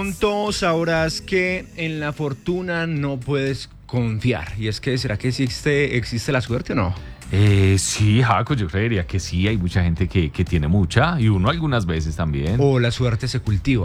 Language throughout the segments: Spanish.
Pronto sabrás que en la fortuna no puedes confiar. Y es que, ¿será que existe la suerte o no? Sí, Jaco, yo creería que sí. Hay mucha gente que tiene mucha y uno algunas veces también. ¿O la suerte se cultiva?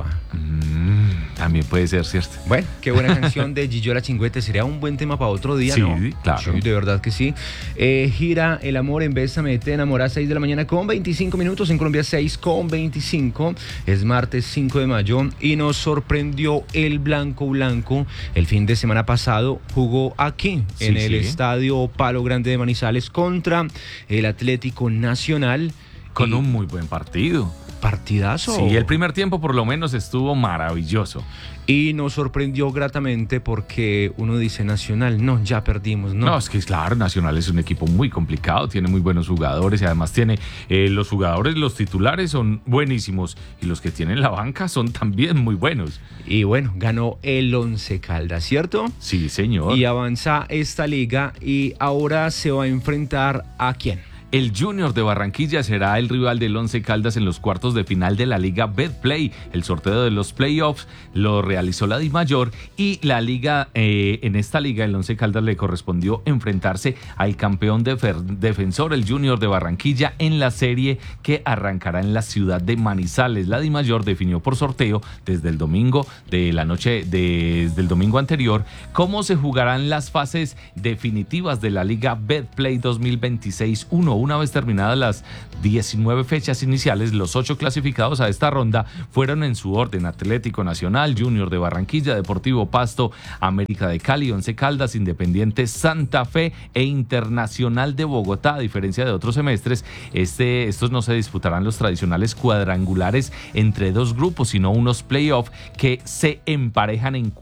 También puede ser, ¿cierto? Bueno, qué buena canción de Gillo La Chingüete. Sería un buen tema para otro día, sí, ¿no? Claro. Sí, de verdad que sí. Gira El Amor en Bésame, te enamorás, 6 de la mañana con 25 minutos. En Colombia 6 con 25. Es martes 5 de mayo y nos sorprendió el Blanco. El fin de semana pasado jugó aquí, en el Estadio Palo Grande de Manizales, contra el Atlético Nacional. Con un muy buen partido. Partidazo. Sí, el primer tiempo por lo menos estuvo maravilloso. Y nos sorprendió gratamente porque uno dice Nacional, no, ya perdimos, ¿no? No, es que claro, Nacional es un equipo muy complicado, tiene muy buenos jugadores y además tiene los jugadores, los titulares son buenísimos y los que tienen la banca son también muy buenos. Y bueno, ganó el Once Caldas, ¿cierto? Sí, señor. Y avanza esta liga y ahora se va a enfrentar ¿a quién? El Junior de Barranquilla será el rival del Once Caldas en los cuartos de final de la Liga Betplay. El sorteo de los playoffs lo realizó la DIMAYOR y la liga, en esta liga el Once Caldas le correspondió enfrentarse al campeón defensor, el Junior de Barranquilla, en la serie que arrancará en la ciudad de Manizales. La DIMAYOR definió por sorteo desde el domingo de la noche, desde el domingo anterior, cómo se jugarán las fases definitivas de la Liga Betplay 2026-1. Una vez terminadas las 19 fechas iniciales, los 8 clasificados a esta ronda fueron en su orden: Atlético Nacional, Junior de Barranquilla, Deportivo Pasto, América de Cali, Once Caldas, Independiente Santa Fe e Internacional de Bogotá. A diferencia de otros semestres, estos no se disputarán los tradicionales cuadrangulares entre dos grupos, sino unos playoffs que se emparejan en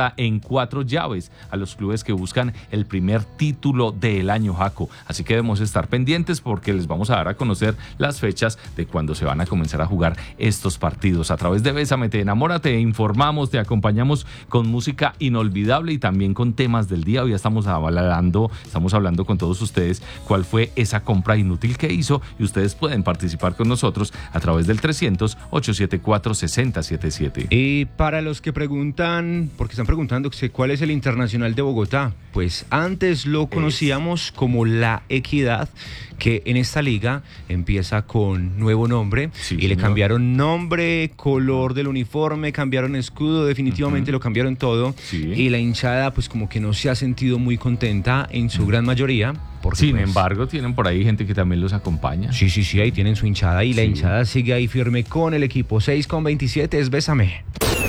4 llaves a los clubes que buscan el primer título del año, Jaco. Así que debemos estar pendientes porque les vamos a dar a conocer las fechas de cuando se van a comenzar a jugar estos partidos. A través de Bésame, te enamora, te informamos, te acompañamos con música inolvidable y también con temas del día. Hoy estamos hablando con todos ustedes cuál fue esa compra inútil que hizo y ustedes pueden participar con nosotros a través del 300-874-6077. Y para los que preguntan, porque están preguntando cuál es el Internacional de Bogotá, pues antes lo conocíamos como La Equidad, que en esta liga empieza con nuevo nombre, sí, y señor. Le cambiaron nombre, color del uniforme, cambiaron escudo, definitivamente lo cambiaron todo, y la hinchada pues como que no se ha sentido muy contenta en su gran mayoría. Sin embargo, tienen por ahí gente que también los acompaña. Sí, ahí tienen su hinchada y la hinchada sigue ahí firme con el equipo. 6 con 27 es Bésame.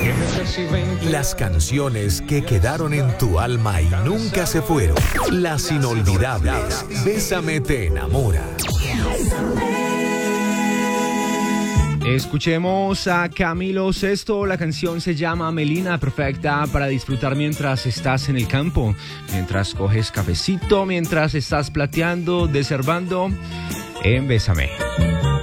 Las canciones que quedaron en tu alma y nunca se fueron. Las inolvidables. Bésame, te enamora. Escuchemos a Camilo Sesto. La canción se llama Melina, perfecta para disfrutar mientras estás en el campo, mientras coges cafecito, mientras estás plateando, deservando en Bésame.